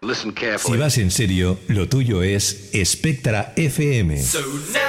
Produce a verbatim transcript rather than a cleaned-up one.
Si vas en serio, lo tuyo es Spectra F M.